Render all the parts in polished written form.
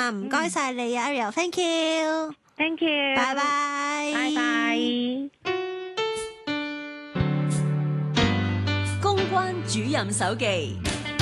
晚唔該晒你啊 Ariel，thank you，thank you， 拜拜， 拜拜。 公關主任手記。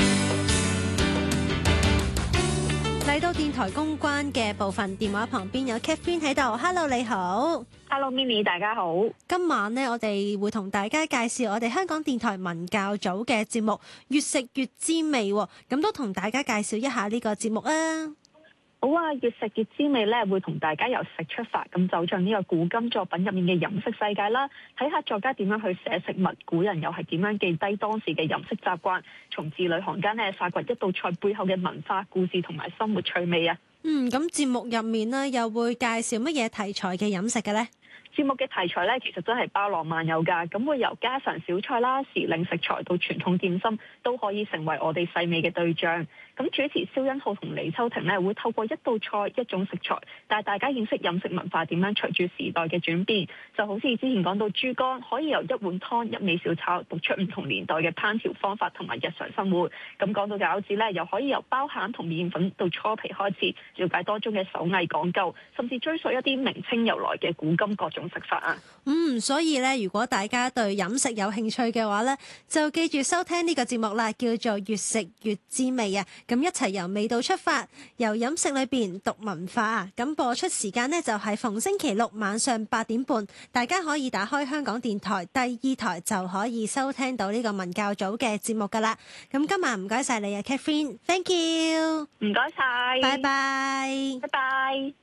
嚟到電台公關嘅部分，電話旁邊有 Catherine 喺度。Hello， 你好。 Hello Minnie， 大家好。 今晚呢，我哋會同大家介紹我哋香港電台文教組嘅節目《越食越滋味》，咁都同大家介紹一下呢個節目啊。 好啊，越食越滋味咧，會同大家由食出發，咁走進呢個古今作品入面嘅飲食世界啦，睇下作家點樣去寫食物，古人又係點樣記低當時嘅飲食習慣，從字裏行間咧發掘一道菜背後嘅文化故事同埋生活趣味啊。 咁節目入面呢，又會介紹乜嘢題材嘅飲食嘅呢？ 節目嘅題材咧，其實真係包羅萬有㗎，咁會由家常小菜啦、時令食材到傳統點心，都可以成為我哋細味嘅對象。咁主持蕭欣浩同李秋婷咧，會透過一道菜、一種食材，帶大家認識飲食文化點樣隨住時代嘅轉變。就好似之前講到豬肝，可以由一碗湯、一味小炒，讀出唔同年代嘅烹調方法同埋日常生活。咁講到餃子咧，又可以由包餡同麵粉到搓皮開始，了解當中嘅手藝講究，甚至追溯一啲明清由來嘅古今各種食法啊。 所以咧，如果大家對飲食有興趣嘅話咧，就記住收聽呢個節目啦，叫做越食越滋味啊！咁一齊由味道出發，由飲食裏邊讀文化。咁播出時間呢，就係逢星期六晚上8點半，大家可以打開香港電台第2台就可以收聽到呢個文教組嘅節目噶啦。咁今晚唔該晒你啊 Catherine，thank you， 唔該晒， 拜拜， 拜拜。